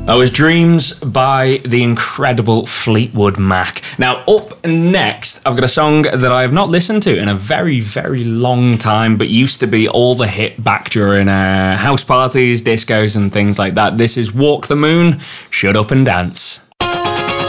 That was Dreams by the incredible Fleetwood Mac. Now, up next, I've got a song that I have not listened to in a very, very long time, but used to be all the hit back during house parties, discos, and things like that. This is Walk the Moon, Shut Up and Dance.